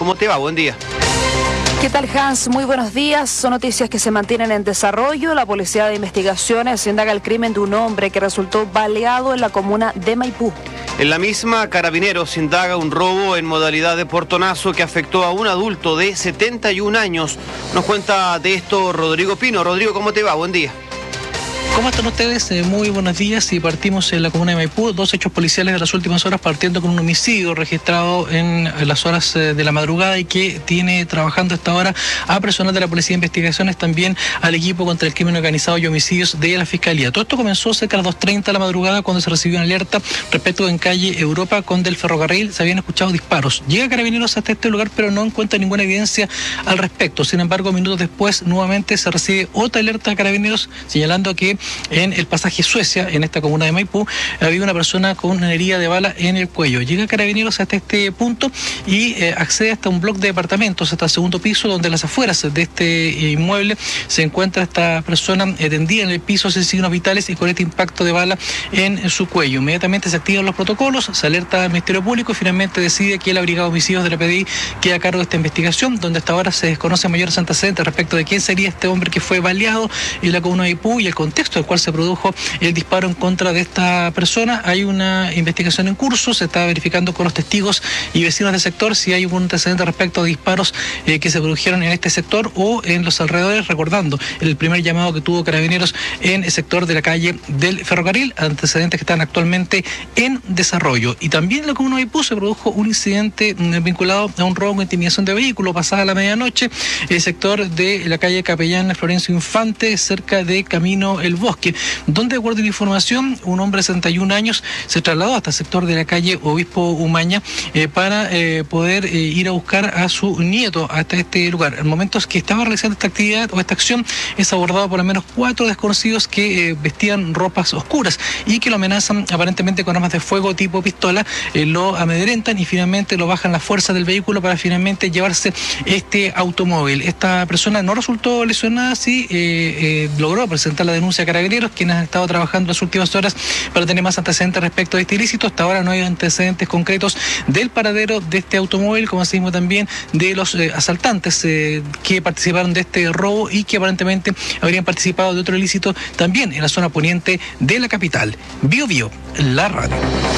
¿cómo te va? Buen día. ¿Qué tal, Hans? Muy buenos días. Son noticias que se mantienen en desarrollo. La Policía de Investigaciones indaga el crimen de un hombre que resultó baleado en la comuna de Maipú. En la misma, Carabineros indaga un robo en modalidad de portonazo que afectó a un adulto de 71 años. Nos cuenta de esto Rodrigo Pino. Rodrigo, ¿cómo te va? Buen día. ¿Cómo están ustedes? Muy buenos días. Y partimos en la comuna de Maipú. Dos hechos policiales de las últimas horas, partiendo con un homicidio registrado en las horas de la madrugada y que tiene trabajando a esta hora a personal de la Policía de Investigaciones, también al equipo contra el crimen organizado y homicidios de la Fiscalía. Todo esto comenzó cerca de las 2:30 de la madrugada, cuando se recibió una alerta respecto en calle Europa con del ferrocarril. Se habían escuchado disparos. Llega Carabineros hasta este lugar, pero no encuentra ninguna evidencia al respecto. Sin embargo, minutos después, nuevamente se recibe otra alerta de Carabineros señalando que en el pasaje Suecia, en esta comuna de Maipú, había una persona con una herida de bala en el cuello. Llega Carabineros hasta este punto y accede hasta un bloque de departamentos, hasta el segundo piso, donde en las afueras de este inmueble se encuentra esta persona tendida en el piso sin signos vitales y con este impacto de bala en su cuello. Inmediatamente se activan los protocolos, se alerta al Ministerio Público y finalmente decide que la Brigada de Homicidios de la PDI queda a cargo de esta investigación, donde hasta ahora se desconoce mayores antecedentes respecto de quién sería este hombre que fue baleado en la comuna de Maipú y el contexto del cual se produjo el disparo en contra de esta persona. Hay una investigación en curso, se está verificando con los testigos y vecinos del sector si hay algún antecedente respecto a disparos que se produjeron en este sector o en los alrededores, recordando el primer llamado que tuvo Carabineros en el sector de la calle del ferrocarril, antecedentes que están actualmente en desarrollo. Y también en la comuna de Maipú se produjo un incidente vinculado a un robo con intimidación de vehículo pasada la medianoche, el sector de la calle Capellán Florencio Infante, cerca de Camino El Bosque, donde, de acuerdo a la información, un hombre de 61 años se trasladó hasta el sector de la calle Obispo Umaña para poder ir a buscar a su nieto hasta este lugar. En momentos que estaba realizando esta actividad o esta acción, es abordado por al menos 4 desconocidos que vestían ropas oscuras y que lo amenazan aparentemente con armas de fuego tipo pistola, lo amedrentan y finalmente lo bajan las fuerzas del vehículo para finalmente llevarse este automóvil. Esta persona no resultó lesionada, sí logró presentar la denuncia a Carabineros, quienes han estado trabajando las últimas horas para tener más antecedentes respecto a este ilícito. Hasta ahora no hay antecedentes concretos del paradero de este automóvil, como asimismo también de los asaltantes que participaron de este robo y que aparentemente habrían participado de otro ilícito también en la zona poniente de la capital. Bio Bio, la radio.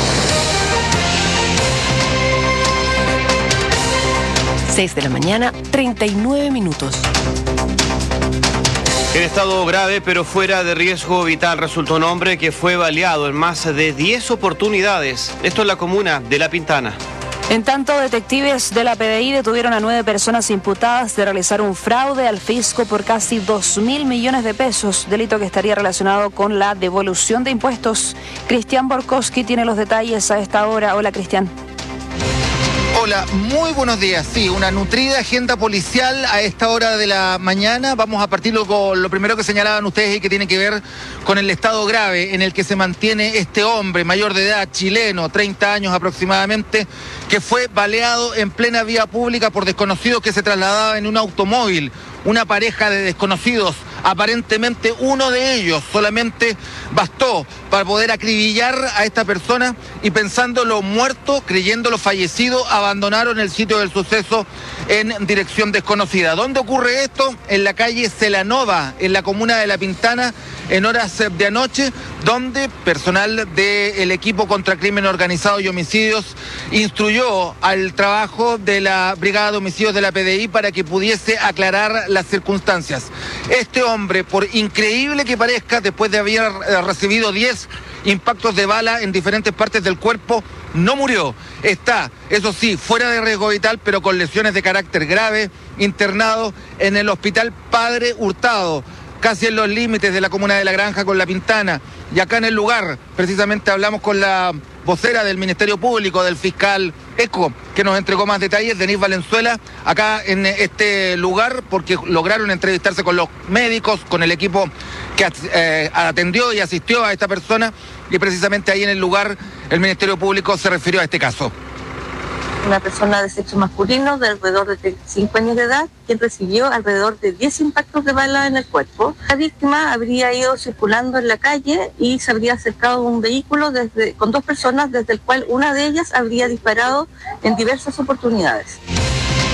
Seis de la mañana, 39 minutos. En estado grave pero fuera de riesgo vital resultó un hombre que fue baleado en más de 10 oportunidades. Esto en la comuna de La Pintana. En tanto, detectives de la PDI detuvieron a 9 personas imputadas de realizar un fraude al fisco por casi 2.000 millones de pesos, delito que estaría relacionado con la devolución de impuestos. Cristian Borkowski tiene los detalles a esta hora. Hola, Cristian. Hola, muy buenos días. Sí, una nutrida agenda policial a esta hora de la mañana. Vamos a partir con lo primero que señalaban ustedes y que tiene que ver con el estado grave en el que se mantiene este hombre mayor de edad, chileno, 30 años aproximadamente, que fue baleado en plena vía pública por desconocidos que se trasladaban en un automóvil. Una pareja de desconocidos, aparentemente uno de ellos solamente bastó para poder acribillar a esta persona y pensándolo muerto, creyéndolo fallecido, abandonaron el sitio del suceso en dirección desconocida. ¿Dónde ocurre esto? En la calle Celanova, en la comuna de La Pintana, en horas de anoche, donde personal del equipo contra crimen organizado y homicidios instruyó al trabajo de la Brigada de Homicidios de la PDI para que pudiese aclarar las circunstancias. Este hombre, por increíble que parezca, después de haber recibido 10 impactos de bala en diferentes partes del cuerpo, no murió. Está, eso sí, fuera de riesgo vital, pero con lesiones de carácter grave, internado en el Hospital Padre Hurtado, casi en los límites de la comuna de La Granja con La Pintana. Y acá en el lugar, precisamente hablamos con la vocera del Ministerio Público, del fiscal ECO, que nos entregó más detalles, Denise Valenzuela, acá en este lugar, porque lograron entrevistarse con los médicos, con el equipo que atendió y asistió a esta persona, y precisamente ahí en el lugar el Ministerio Público se refirió a este caso. Una persona de sexo masculino de alrededor de 35 años de edad, quien recibió alrededor de 10 impactos de bala en el cuerpo. La víctima habría ido circulando en la calle y se habría acercado a un vehículo con 2 personas, desde el cual una de ellas habría disparado en diversas oportunidades.